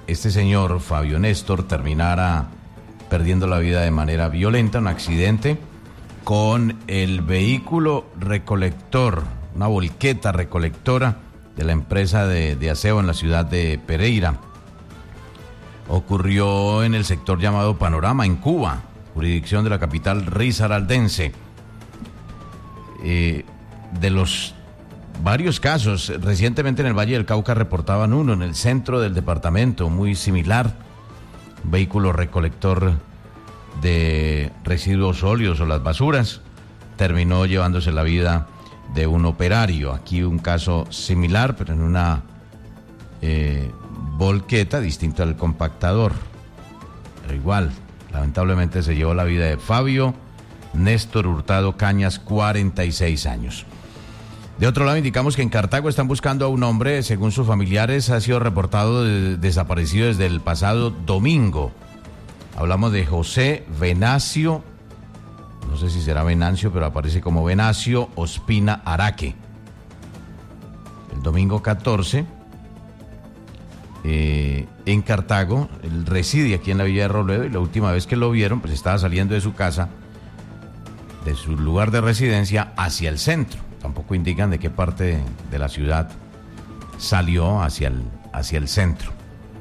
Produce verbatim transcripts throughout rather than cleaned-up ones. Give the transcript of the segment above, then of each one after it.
este señor, Fabio Néstor, terminara perdiendo la vida de manera violenta, un accidente con el vehículo recolector, una volqueta recolectora de la empresa de, de aseo en la ciudad de Pereira. Ocurrió en el sector llamado Panorama, en Cuba, jurisdicción de la capital risaraldense. Eh, de los varios casos, recientemente en el Valle del Cauca reportaban uno en el centro del departamento, muy similar, un vehículo recolector de residuos sólidos o las basuras, terminó llevándose la vida de un operario. Aquí un caso similar, pero en una eh, volqueta, distinto al compactador, pero igual, lamentablemente se llevó la vida de Fabio Néstor Hurtado Cañas, cuarenta y seis años. De otro lado, indicamos que en Cartago están buscando a un hombre, según sus familiares, ha sido reportado de, desaparecido desde el pasado domingo. Hablamos de José Venancio, no sé si será Venancio, pero aparece como Venancio Ospina Araque. El domingo catorce, eh, en Cartago, él reside aquí en la Villa de Robledo y la última vez que lo vieron, pues estaba saliendo de su casa, de su lugar de residencia, hacia el centro. Tampoco indican de qué parte de, de la ciudad salió hacia el, hacia el centro.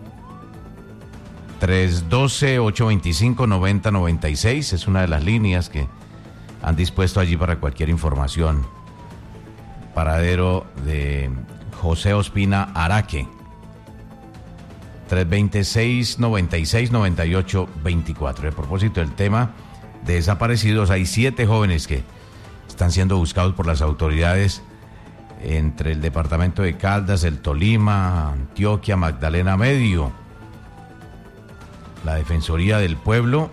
tres uno dos, ocho dos cinco, nueve cero nueve seis es una de las líneas que han dispuesto allí para cualquier información. Paradero de José Ospina Araque. tres dos seis, nueve seis, nueve ocho dos cuatro. A propósito del tema de desaparecidos, hay siete jóvenes que están siendo buscados por las autoridades entre el departamento de Caldas, el Tolima, Antioquia, Magdalena Medio. La Defensoría del Pueblo,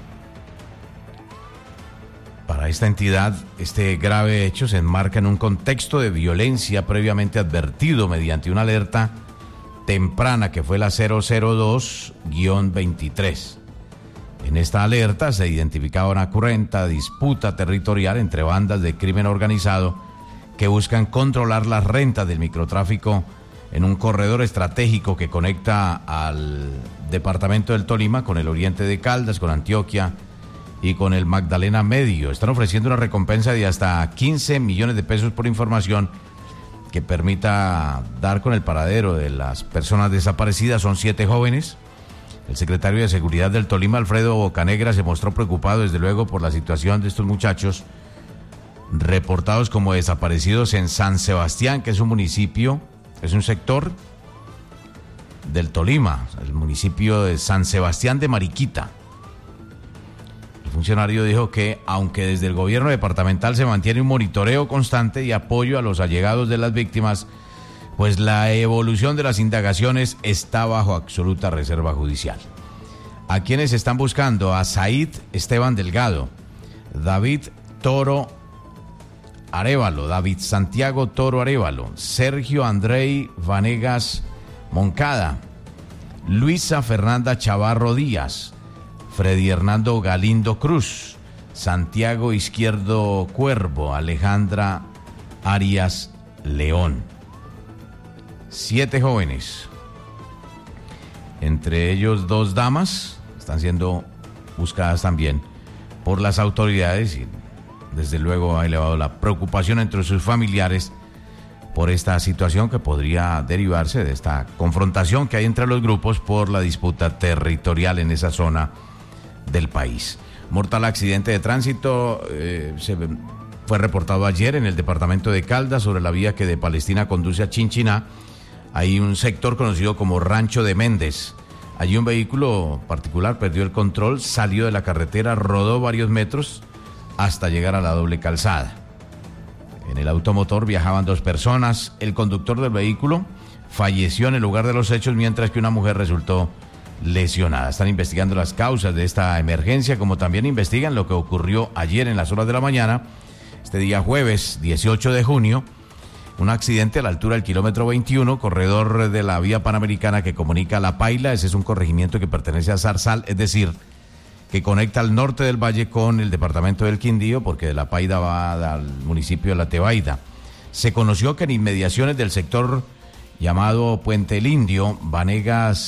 para esta entidad, este grave hecho se enmarca en un contexto de violencia previamente advertido mediante una alerta temprana que fue la cero cero dos guión veintitrés. En esta alerta se identificaba una cruenta disputa territorial entre bandas de crimen organizado que buscan controlar las rentas del microtráfico en un corredor estratégico que conecta al departamento del Tolima con el oriente de Caldas, con Antioquia y con el Magdalena Medio. Están ofreciendo una recompensa de hasta quince millones de pesos por información que permita dar con el paradero de las personas desaparecidas. Son siete jóvenes. El secretario de Seguridad del Tolima, Alfredo Bocanegra, se mostró preocupado desde luego por la situación de estos muchachos reportados como desaparecidos en San Sebastián, que es un municipio, es un sector del Tolima, el municipio de San Sebastián de Mariquita. El funcionario dijo que aunque desde el gobierno departamental se mantiene un monitoreo constante y apoyo a los allegados de las víctimas, pues la evolución de las indagaciones está bajo absoluta reserva judicial. ¿A quienes están buscando? A Said Esteban Delgado, David Toro Arévalo, David Santiago Toro Arévalo, Sergio Andrei Vanegas Moncada, Luisa Fernanda Chavarro Díaz, Freddy Hernando Galindo Cruz, Santiago Izquierdo Cuervo, Alejandra Arias León. Siete jóvenes, entre ellos dos damas, están siendo buscadas también por las autoridades y desde luego ha elevado la preocupación entre sus familiares por esta situación que podría derivarse de esta confrontación que hay entre los grupos por la disputa territorial en esa zona del país. Mortal accidente de tránsito eh, se fue reportado ayer en el departamento de Caldas sobre la vía que de Palestina conduce a Chinchiná. Hay un sector conocido como Rancho de Méndez. Allí un vehículo particular perdió el control, salió de la carretera, rodó varios metros hasta llegar a la doble calzada. En el automotor viajaban dos personas. El conductor del vehículo falleció en el lugar de los hechos, mientras que una mujer resultó lesionada. Están investigando las causas de esta emergencia, como también investigan lo que ocurrió ayer en las horas de la mañana, este día jueves dieciocho de junio. Un accidente a la altura del kilómetro veintiuno, corredor de la vía panamericana que comunica La Paila. Ese es un corregimiento que pertenece a Zarzal, es decir, que conecta al norte del valle con el departamento del Quindío, porque de La Paida va al municipio de La Tebaida. Se conoció que en inmediaciones del sector llamado Puente el Indio, Vanegas